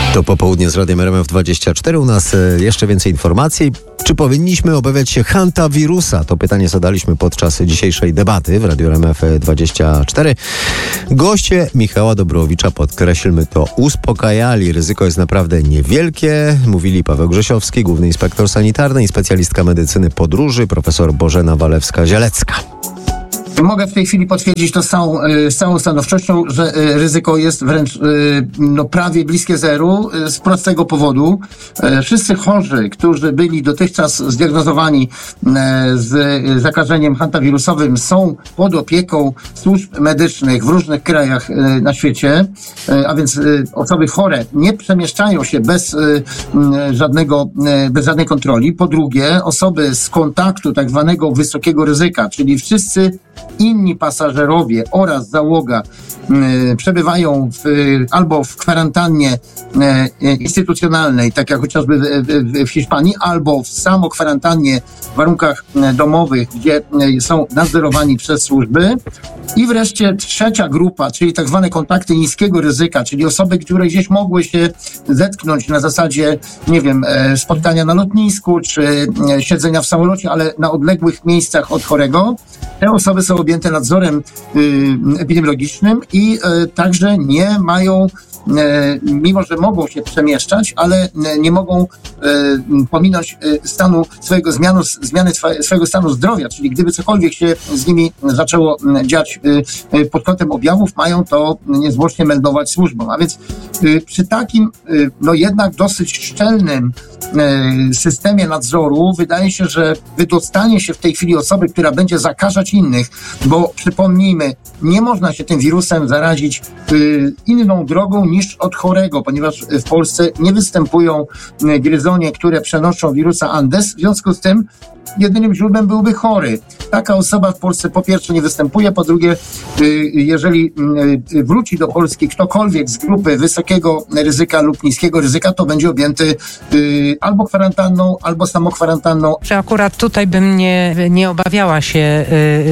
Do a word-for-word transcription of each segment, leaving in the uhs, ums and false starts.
To popołudnie z Radiem R M F dwadzieścia cztery. U nas jeszcze więcej informacji. Czy powinniśmy obawiać się hantawirusa? To pytanie zadaliśmy podczas dzisiejszej debaty w Radiu R M F dwadzieścia cztery. Goście Michała Dobrowicza, podkreślmy to, uspokajali. Ryzyko jest naprawdę niewielkie. Mówili Paweł Grzesiowski, główny inspektor sanitarny i specjalistka medycyny podróży, profesor Bożena Walewska-Zielecka. Mogę w tej chwili potwierdzić to z całą, z całą stanowczością, że ryzyko jest wręcz no, prawie bliskie zeru z prostego powodu. Wszyscy chorzy, którzy byli dotychczas zdiagnozowani z zakażeniem hantawirusowym, są pod opieką służb medycznych w różnych krajach na świecie, a więc osoby chore nie przemieszczają się bez żadnego, bez żadnej kontroli. Po drugie, osoby z kontaktu tak zwanego wysokiego ryzyka, czyli wszyscy inni pasażerowie oraz załoga y, przebywają w, albo w kwarantannie y, instytucjonalnej, tak jak chociażby w, w, w Hiszpanii, albo w samokwarantannie w warunkach y, domowych, gdzie y, są nadzorowani przez służby. I wreszcie trzecia grupa, czyli tak zwane kontakty niskiego ryzyka, czyli osoby, które gdzieś mogły się zetknąć na zasadzie, nie wiem, spotkania na lotnisku, czy siedzenia w samolocie, ale na odległych miejscach od chorego. Te osoby są objęte nadzorem y, epidemiologicznym i y, także nie mają, y, mimo że mogą się przemieszczać, ale y, nie mogą y, pominąć y, stanu swojego zmianu, zmiany swa, swojego stanu zdrowia, czyli gdyby cokolwiek się z nimi zaczęło y, dziać y, y, pod kątem objawów, mają to niezwłocznie meldować służbom. A więc y, przy takim, y, no jednak dosyć szczelnym y, systemie nadzoru wydaje się, że wydostanie się w tej chwili osoby, która będzie zakażać innych, bo przypomnijmy, nie można się tym wirusem zarazić y, inną drogą niż od chorego, ponieważ w Polsce nie występują y, gryzonie, które przenoszą wirusa Andes, w związku z tym jedynym źródłem byłby chory. Taka osoba w Polsce po pierwsze nie występuje, po drugie, jeżeli wróci do Polski ktokolwiek z grupy wysokiego ryzyka lub niskiego ryzyka, to będzie objęty albo kwarantanną, albo samokwarantanną. Czy akurat tutaj bym nie, nie obawiała się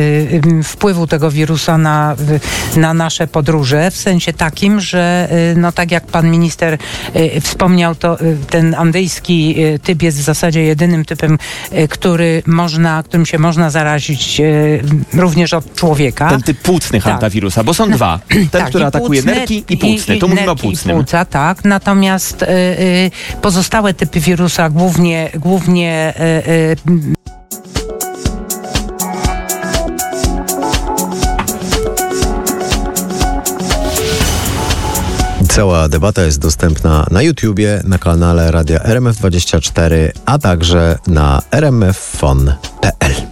wpływu tego wirusa na, na nasze podróże, w sensie takim, że no tak jak pan minister wspomniał, to ten andyjski typ jest w zasadzie jedynym typem, który można, którym się można zarazić e, również od człowieka. Ten typ płucny hantawirusa, bo są dwa. Ten, tak, który atakuje płucny, nerki i płucny. I, to i mówimy o nerki płucnym. I płuca, tak. Natomiast e, e, pozostałe typy wirusa głównie, głównie e, e, Cała debata jest dostępna na YouTubie, na kanale Radia R M F dwadzieścia cztery, a także na r m f fon kropka p l.